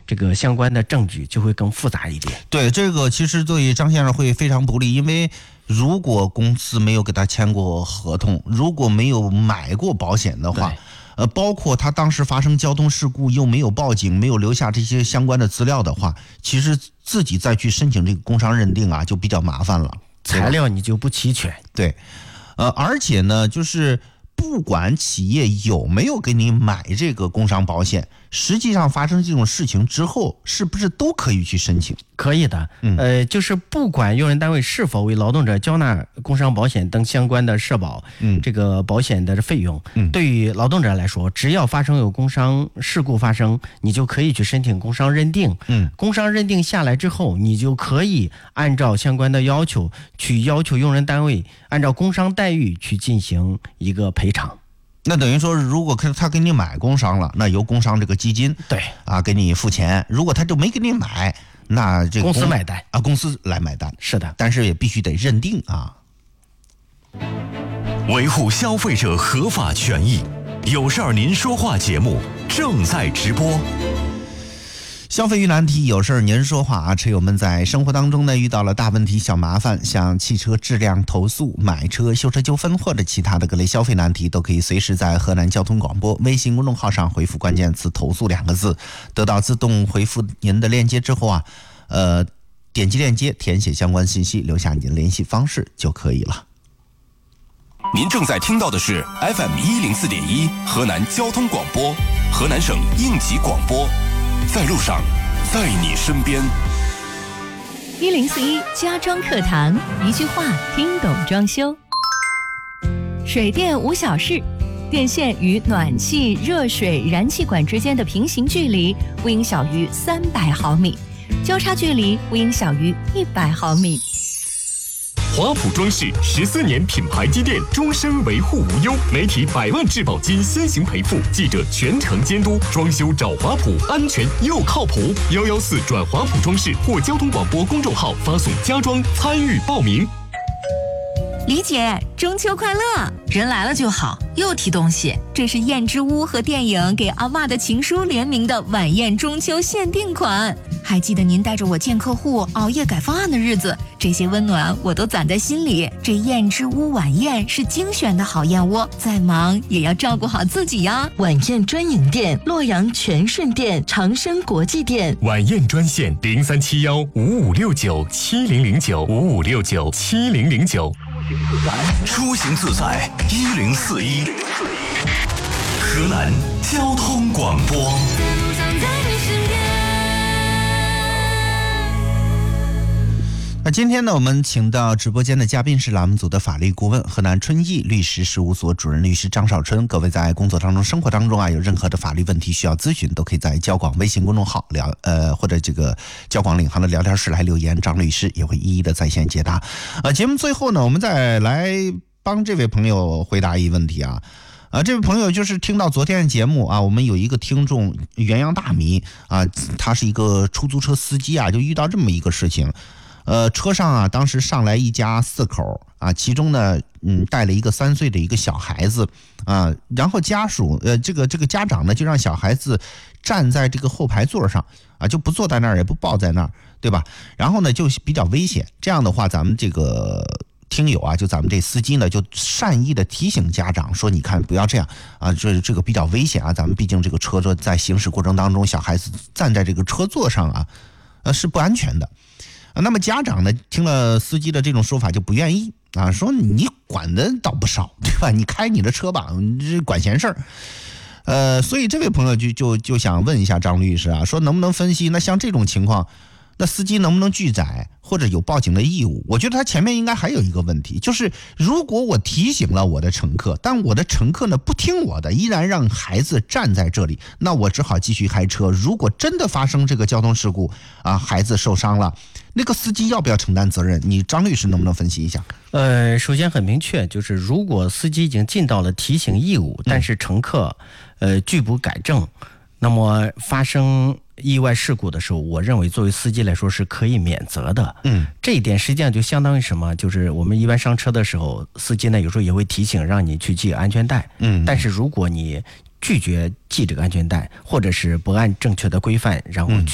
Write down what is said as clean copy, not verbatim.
这个相关的证据就会更复杂一点。 对，这个其实对张先生会非常不利，因为如果公司没有给他签过合同，如果没有买过保险的话，包括他当时发生交通事故又没有报警，没有留下这些相关的资料的话，其实自己再去申请这个工伤认定啊，就比较麻烦了， 材料你就不齐全。 对，而且呢，就是不管企业有没有给你买这个工伤保险，实际上发生这种事情之后，是不是都可以去申请？ 可以的，就是不管用人单位是否为劳动者交纳工伤保险等相关的社保，这个保险的费用，对于劳动者来说，只要发生有工伤事故发生，你就可以去申请工伤认定。工伤认定下来之后，你就可以按照相关的要求去要求用人单位按照工伤待遇去进行一个赔偿。 那等于说，如果他给你买工伤了，那由工伤这个基金给你付钱；如果他就没给你买，那这个公司买单啊，公司来买单。 是的， 但是也必须得认定啊。 维护消费者合法权益，有事儿您说话节目正在直播。 消费遇难题，有事儿您说话啊！车友们在生活当中呢遇到了大问题、小麻烦，像汽车质量投诉、买车、修车纠纷或者其他的各类消费难题，都可以随时在河南交通广播微信公众号上回复关键词"投诉"2个字，得到自动回复您的链接之后啊，点击链接填写相关信息，留下您的联系方式就可以了。 您正在听到的是 FM104.1 河南交通广播，河南省应急广播，在路上，在你身边。 1041家装课堂，一句话听懂装修。水电无小事，电线与暖气、热水、燃气管之间的平行距离不应小于300毫米，交叉距离不应小于100毫米。 华普装饰14年品牌积淀，终身维护无忧，媒体100万质保金先行赔付，记者全程监督，装修找华普，安全又靠谱。114转华普装饰或交通广播公众号发送家装参与报名。 李姐，中秋快乐！ 人来了就好，又提东西。 这是燕之屋和电影给阿嬷的情书联名的晚宴中秋限定款。还记得您带着我见客户、熬夜改方案的日子，这些温暖我都攒在心里。这燕之屋晚宴是精选的好燕窝，再忙也要照顾好自己呀。 晚宴专营店：洛阳全顺店、长生国际店。 晚宴专线：037155697009，55697009。 出行自在1041，河南交通广播。 那今天呢，我们请到直播间的嘉宾是栏目组的法律顾问、河南春义律师事务所主任律师张少春。各位在工作当中、生活当中啊，有任何的法律问题需要咨询，都可以在交广微信公众号或者这个交广领航的聊天室来留言，张律师也会一一的在线解答。节目最后呢，我们再来帮这位朋友回答一个问题啊。这位朋友就是听到昨天的节目啊，我们有一个听众元阳大米啊，他是一个出租车司机啊，就遇到这么一个事情。车上啊，当时上来一家4口啊，其中呢，带了一个3岁的一个小孩子啊，然后家属这个家长呢，就让小孩子站在这个后排座上啊，就不坐在那儿，也不抱在那儿，对吧？然后呢，就比较危险。这样的话，咱们这个听友啊，就咱们这司机呢，就善意的提醒家长说，你看不要这样啊，这个比较危险啊，咱们毕竟这个车座在行驶过程当中，小孩子站在这个车座上啊，是不安全的。那么家长呢，听了司机的这种说法就不愿意啊，说你管的倒不少，对吧？你开你的车吧，你管闲事儿。所以这位朋友就想问一下张律师啊，说能不能分析，那像这种情况，那司机能不能拒载或者有报警的义务？我觉得他前面应该还有一个问题，就是如果我提醒了我的乘客，但我的乘客呢不听我的，依然让孩子站在这里，那我只好继续开车。如果真的发生这个交通事故啊，孩子受伤了，那个司机要不要承担责任？你张律师能不能分析一下？ 首先很明确，就是如果司机已经尽到了提醒义务，但是乘客拒不改正，那么发生意外事故的时候，我认为作为司机来说是可以免责的。这一点实际上就相当于什么？就是我们一般上车的时候，司机呢有时候也会提醒让你去系安全带。但是如果你拒绝系这个安全带，或者是不按正确的规范，然后